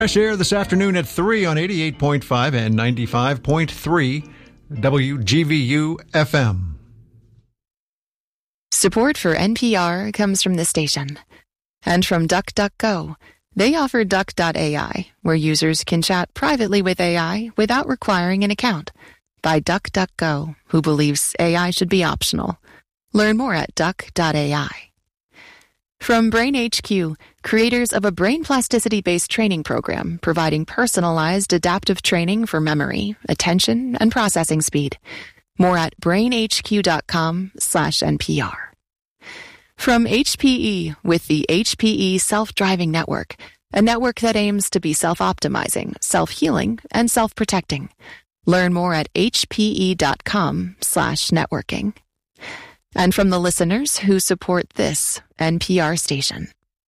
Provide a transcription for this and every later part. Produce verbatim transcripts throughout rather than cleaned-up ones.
Fresh Air this afternoon at three on eighty-eight point five and ninety-five point three W G V U F M. Support for N P R comes from the station and from DuckDuckGo. They offer Duck dot A I, where users can chat privately with A I without requiring an account. By DuckDuckGo, who believes A I should be optional. Learn more at Duck dot A I. From Brain H Q, creators of a brain plasticity-based training program providing personalized adaptive training for memory, attention, and processing speed. More at brainhq.com slash NPR. From H P E with the H P E Self-Driving Network, a network that aims to be self-optimizing, self-healing, and self-protecting. Learn more at hpe.com slash networking. And from the listeners who support this N P R station.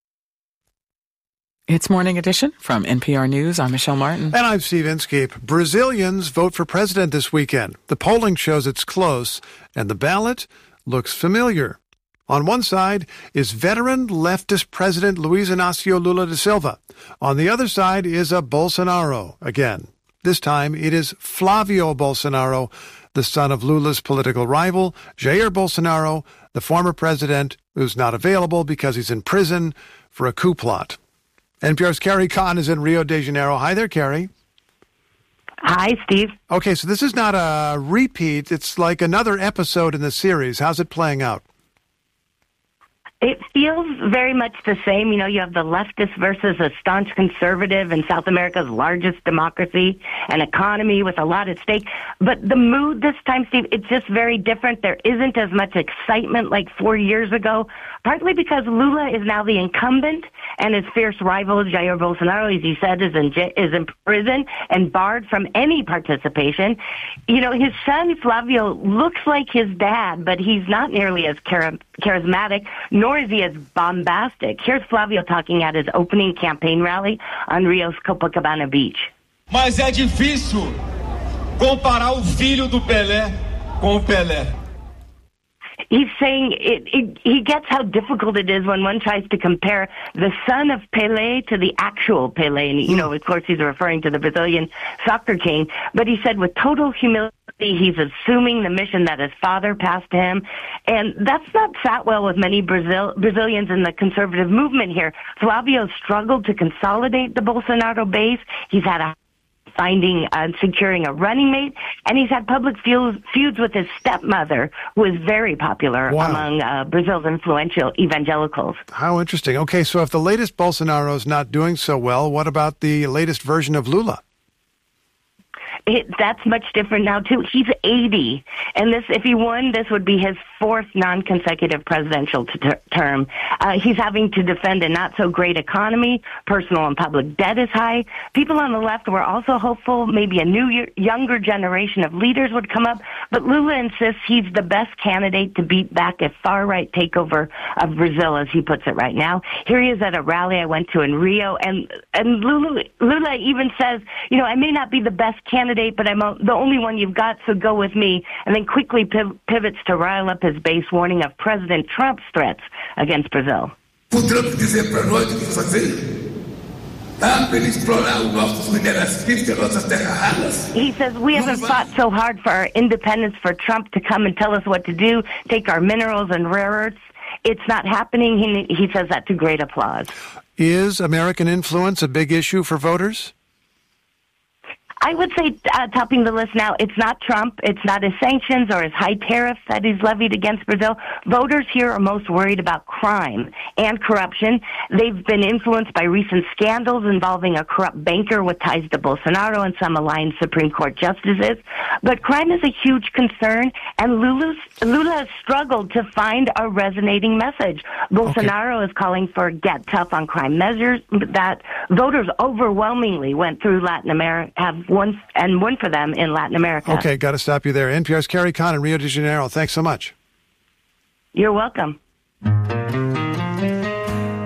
It's Morning Edition from N P R News. I'm Michelle Martin. And I'm Steve Inskeep. Brazilians vote for president this weekend. The polling shows it's close, and the ballot looks familiar. On one side is veteran leftist President Luiz Inácio Lula da Silva. On the other side is a Bolsonaro again. This time it is Flavio Bolsonaro, the son of Lula's political rival, Jair Bolsonaro, the former president who's not available because he's in prison for a coup plot. N P R's Carrie Kahn is in Rio de Janeiro. Hi there, Carrie. Hi, Steve. Okay, so this is not a repeat. It's like another episode in the series. How's it playing out? It feels very much the same. You know, you have the leftist versus a staunch conservative in South America's largest democracy, an economy with a lot at stake. But the mood this time, Steve, it's just very different. There isn't as much excitement like four years ago, partly because Lula is now the incumbent and his fierce rival, Jair Bolsonaro, as you said, is in, is in prison and barred from any participation. You know, his son, Flavio, looks like his dad, but he's not nearly as char- charismatic, nor is he as bombastic. Here's Flavio talking at his opening campaign rally on Rio's Copacabana Beach. Mas é difícil comparar o filho do Pelé com o Pelé. He's saying it, it, he gets how difficult it is when one tries to compare the son of Pelé to the actual Pelé. And, you know, of course, he's referring to the Brazilian soccer king. But he said with total humility, he's assuming the mission that his father passed to him. And that's not sat well with many Brazil, Brazilians in the conservative movement here. Flavio struggled to consolidate the Bolsonaro base. He's had a finding and uh, securing a running mate, and he's had public feuds, feuds with his stepmother, who is very popular wow. among uh, Brazil's influential evangelicals. How interesting. Okay, so if the latest Bolsonaro is not doing so well, what about the latest version of Lula? It, that's much different now, too. He's eighty, and this, if he won, this would be his fourth non-consecutive presidential t- term. Uh, he's having to defend a not-so-great economy. Personal and public debt is high. People on the left were also hopeful maybe a new, younger generation of leaders would come up, but Lula insists he's the best candidate to beat back a far-right takeover of Brazil, as he puts it right now. Here he is at a rally I went to in Rio, and, and Lula, Lula even says, you know, I may not be the best candidate, but I'm the only one you've got, so go with me, and then quickly piv- pivots to rile up his base, warning of President Trump's threats against Brazil. O Trump dizer para nós o que fazer? Ah, para explorar os nossos minerais químicos, nossas terras raras. He says, we haven't fought so hard for our independence for Trump to come and tell us what to do, take our minerals and rare earths. It's not happening. He, he says that to great applause. Is American influence a big issue for voters? I would say, uh, topping the list now, it's not Trump, it's not his sanctions or his high tariffs that he's levied against Brazil. Voters here are most worried about crime and corruption. They've been influenced by recent scandals involving a corrupt banker with ties to Bolsonaro and some aligned Supreme Court justices. But crime is a huge concern, and Lula's, Lula has struggled to find a resonating message. Bolsonaro okay. is calling for get tough on crime measures that voters overwhelmingly went through Latin America, have One and one for them in Latin America. Okay, got to stop you there. N P R's Carrie Kahn in Rio de Janeiro. Thanks so much. You're welcome.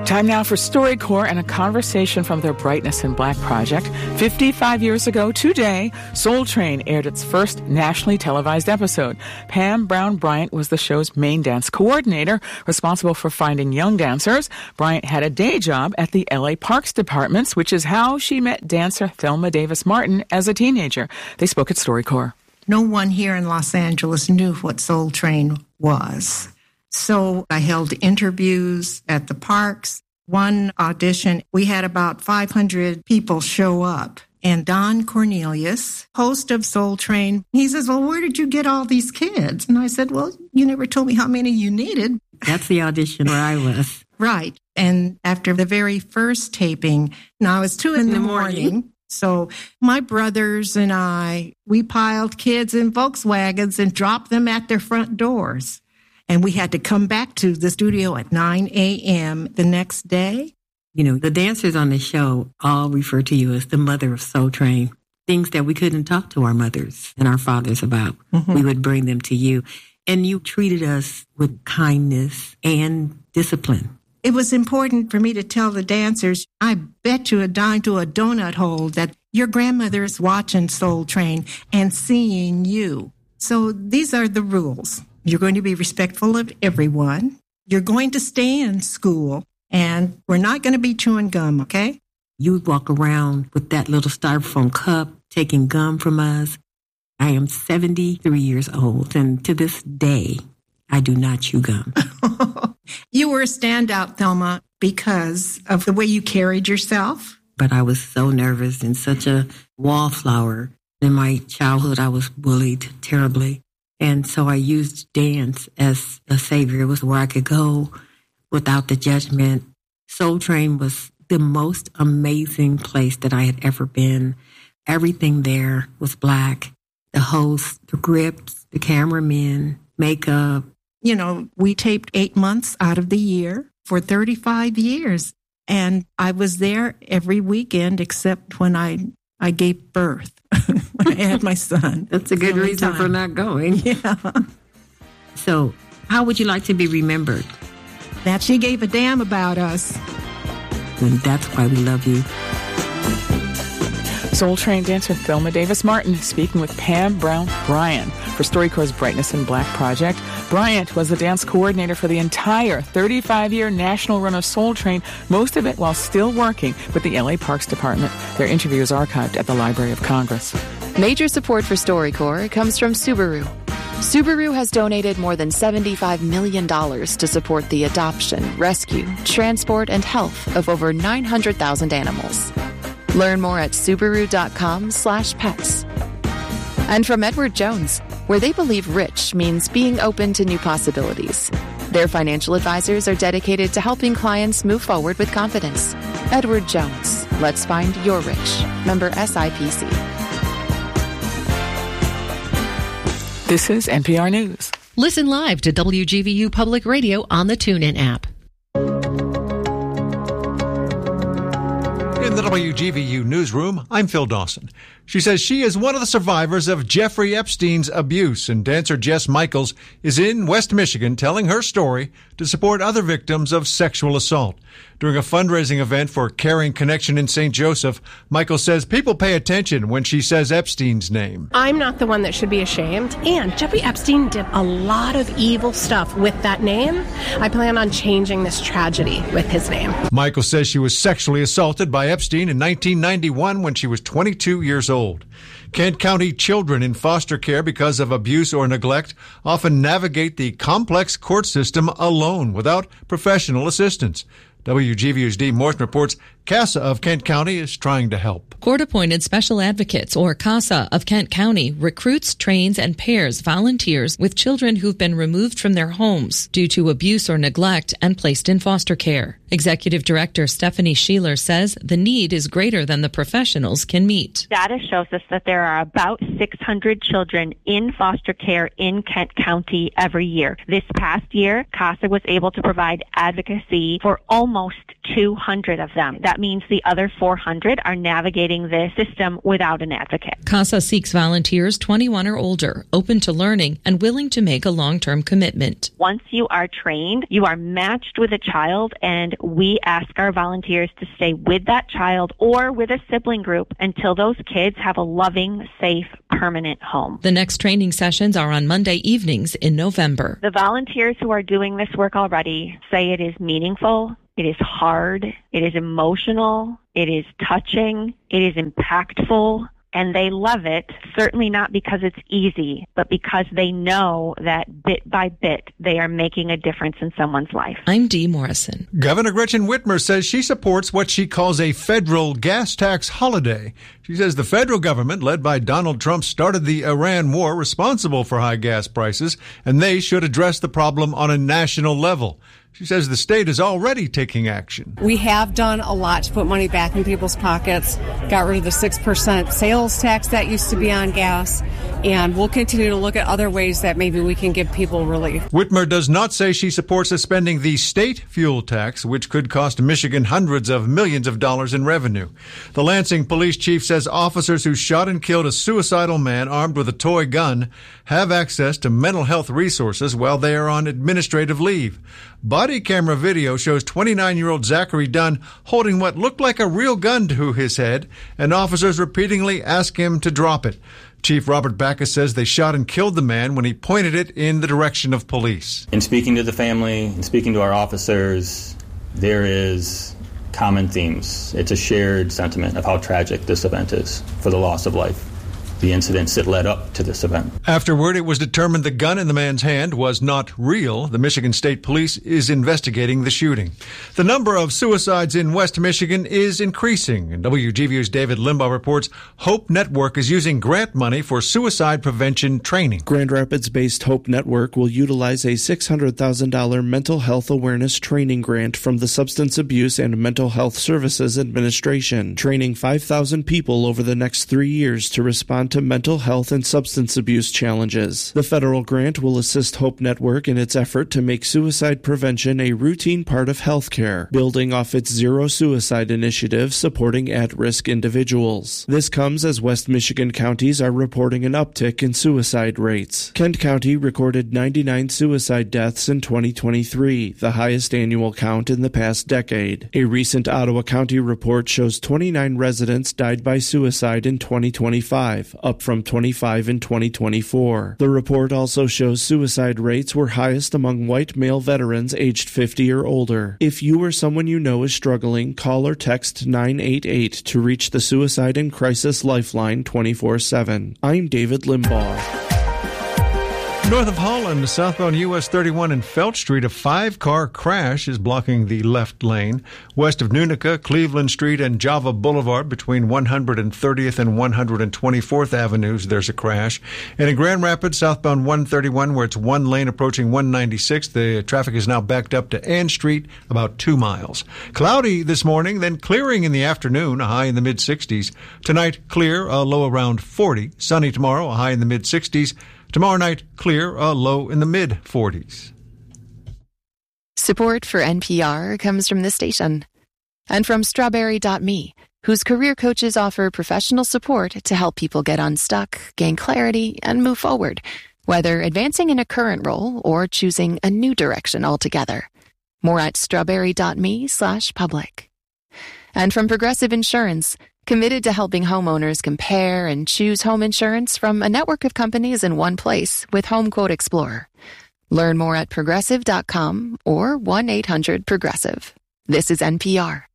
Time now for StoryCorps and a conversation from their Brightness in Black project. fifty-five years ago today, Soul Train aired its first nationally televised episode. Pam Brown Bryant was the show's main dance coordinator, responsible for finding young dancers. Bryant had a day job at the L A Parks Department, which is how she met dancer Thelma Davis Martin as a teenager. They spoke at StoryCorps. No one here in Los Angeles knew what Soul Train was. So I held interviews at the parks. One audition, we had about five hundred people show up. And Don Cornelius, host of Soul Train, he says, well, where did you get all these kids? And I said, well, you never told me how many you needed. That's the audition where I was. Right. And after the very first taping, now it's two in, in the, the morning. morning. So my brothers and I, we piled kids in Volkswagens and dropped them at their front doors. And we had to come back to the studio at nine a.m. the next day. You know, the dancers on the show all refer to you as the mother of Soul Train. Things that we couldn't talk to our mothers and our fathers about. Mm-hmm. We would bring them to you. And you treated us with kindness and discipline. It was important for me to tell the dancers, I bet you a dime to a donut hole that your grandmother is watching Soul Train and seeing you. So these are the rules. You're going to be respectful of everyone. You're going to stay in school, and we're not going to be chewing gum, okay? You would walk around with that little styrofoam cup, taking gum from us. I am seventy-three years old, and to this day, I do not chew gum. You were a standout, Thelma, because of the way you carried yourself. But I was so nervous and such a wallflower. In my childhood, I was bullied terribly. And so I used dance as a savior. It was where I could go without the judgment. Soul Train was the most amazing place that I had ever been. Everything there was Black. The host, the grips, the cameramen, makeup. You know, we taped eight months out of the year for thirty-five years. And I was there every weekend except when I, I gave birth. When I had my son. That's a good reason time. for not going. Yeah. So, how would you like to be remembered? That she gave a damn about us. And that's why we love you. Soul Train dancer Thelma Davis Martin speaking with Pam Brown Bryant for StoryCorps' Brightness in Black project. Bryant was the dance coordinator for the entire thirty-five-year national run of Soul Train, most of it while still working with the L A Parks Department. Their interview is archived at the Library of Congress. Major support for StoryCorps comes from Subaru. Subaru has donated more than seventy-five million dollars to support the adoption, rescue, transport, and health of over nine hundred thousand animals. Learn more at Subaru.com slash pets. And from Edward Jones, where they believe rich means being open to new possibilities. Their financial advisors are dedicated to helping clients move forward with confidence. Edward Jones. Let's find your rich. Member S I P C. This is N P R News. Listen live to W G V U Public Radio on the TuneIn app. In the W G V U newsroom, I'm Phil Dawson. She says she is one of the survivors of Jeffrey Epstein's abuse, and dancer Jess Michaels is in West Michigan telling her story to support other victims of sexual assault. During a fundraising event for Caring Connection in Saint Joseph, Michaels says people pay attention when she says Epstein's name. I'm not the one that should be ashamed, and Jeffrey Epstein did a lot of evil stuff with that name. I plan on changing this tragedy with his name. Michaels says she was sexually assaulted by Epstein in nineteen ninety-one when she was twenty-two years old. Kent County children in foster care because of abuse or neglect often navigate the complex court system alone without professional assistance. W G V U's Dee Morton reports CASA of Kent County is trying to help. Court-appointed special advocates, or CASA, of Kent County recruits, trains, and pairs volunteers with children who've been removed from their homes due to abuse or neglect and placed in foster care. Executive Director Stephanie Sheeler says the need is greater than the professionals can meet. Data shows us that there are about six hundred children in foster care in Kent County every year. This past year, CASA was able to provide advocacy for almost two hundred of them. That means the other four hundred are navigating this system without an advocate. CASA seeks volunteers twenty-one or older, open to learning, and willing to make a long-term commitment. Once you are trained, you are matched with a child, and we ask our volunteers to stay with that child or with a sibling group until those kids have a loving, safe, permanent home. The next training sessions are on Monday evenings in November. The volunteers who are doing this work already say it is meaningful, it is hard, it is emotional, it is touching, it is impactful, and they love it, certainly not because it's easy, but because they know that bit by bit they are making a difference in someone's life. I'm Dee Morrison. Governor Gretchen Whitmer says she supports what she calls a federal gas tax holiday. She says the federal government, led by Donald Trump, started the Iran war responsible for high gas prices, and they should address the problem on a national level. She says the state is already taking action. We have done a lot to put money back in people's pockets, got rid of the six percent sales tax that used to be on gas, and we'll continue to look at other ways that maybe we can give people relief. Whitmer does not say she supports suspending the state fuel tax, which could cost Michigan hundreds of millions of dollars in revenue. The Lansing police chief says officers who shot and killed a suicidal man armed with a toy gun have access to mental health resources while they are on administrative leave. Body camera video shows twenty-nine-year-old Zachary Dunn holding what looked like a real gun to his head, and officers repeatedly ask him to drop it. Chief Robert Backus says they shot and killed the man when he pointed it in the direction of police. In speaking to the family, in speaking to our officers, there is common themes. It's a shared sentiment of how tragic this event is for the loss of life. The incidents that led up to this event. Afterward, it was determined the gun in the man's hand was not real. The Michigan State Police is investigating the shooting. The number of suicides in West Michigan is increasing. And W G V U's David Limbaugh reports Hope Network is using grant money for suicide prevention training. Grand Rapids-based Hope Network will utilize a six hundred thousand dollars mental health awareness training grant from the Substance Abuse and Mental Health Services Administration, training five thousand people over the next three years to respond to mental health and substance abuse challenges. The federal grant will assist Hope Network in its effort to make suicide prevention a routine part of healthcare, building off its Zero Suicide initiative supporting at-risk individuals. This comes as West Michigan counties are reporting an uptick in suicide rates. Kent County recorded ninety-nine suicide deaths in twenty twenty-three, the highest annual count in the past decade. A recent Ottawa County report shows twenty-nine residents died by suicide in twenty twenty-five, up from twenty-five in twenty twenty-four. The report also shows suicide rates were highest among white male veterans aged fifty or older. If you or someone you know is struggling, call or text nine eight eight to reach the Suicide and Crisis Lifeline twenty-four seven. I'm David Limbaugh. North of Holland, southbound U S thirty-one and Felt Street, a five-car crash is blocking the left lane. West of Nunica, Cleveland Street and Java Boulevard between one hundred thirtieth and one hundred twenty-fourth Avenues, there's a crash. And in Grand Rapids, southbound one thirty-one, where it's one lane approaching one ninety-six, the traffic is now backed up to Ann Street, about two miles. Cloudy this morning, then clearing in the afternoon, a high in the mid-sixties. Tonight, clear, a low around forty. Sunny tomorrow, a high in the mid-sixties. Tomorrow night, clear, a low in the mid-forties. Support for N P R comes from this station and from Strawberry dot me, whose career coaches offer professional support to help people get unstuck, gain clarity, and move forward, whether advancing in a current role or choosing a new direction altogether. More at strawberry dot me slash public. And from Progressive Insurance, committed to helping homeowners compare and choose home insurance from a network of companies in one place with Home Quote Explorer. Learn more at progressive dot com or one eight hundred progressive. This is N P R.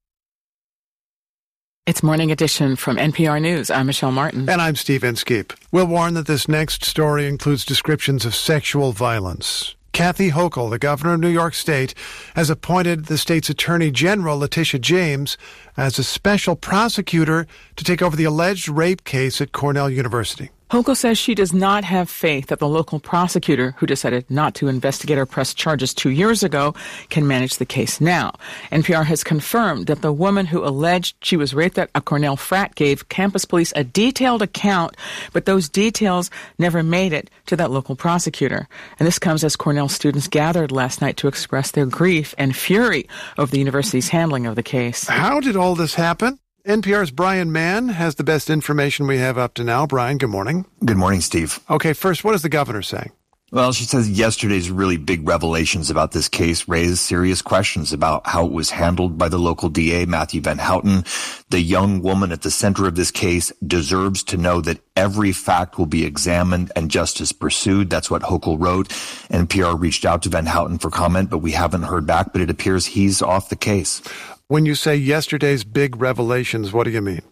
It's Morning Edition from N P R News. I'm Michelle Martin. And I'm Steve Inskeep. We'll warn that this next story includes descriptions of sexual violence. Kathy Hochul, the governor of New York State, has appointed the state's attorney general, Letitia James, as a special prosecutor to take over the alleged rape case at Cornell University. Hochul says she does not have faith that the local prosecutor, who decided not to investigate or press charges two years ago, can manage the case now. N P R has confirmed that the woman who alleged she was raped at a Cornell frat gave campus police a detailed account, but those details never made it to that local prosecutor. And this comes as Cornell students gathered last night to express their grief and fury over the university's handling of the case. How did all this happen? N P R's Brian Mann has the best information we have up to now. Brian, good morning. Good morning, Steve. Okay, first, what is the governor saying? Well, she says yesterday's really big revelations about this case raised serious questions about how it was handled by the local D A, Matthew Van Houten. The young woman at the center of this case deserves to know that every fact will be examined and justice pursued. That's what Hochul wrote. N P R reached out to Van Houten for comment, but we haven't heard back, but it appears he's off the case. When you say yesterday's big revelations, what do you mean?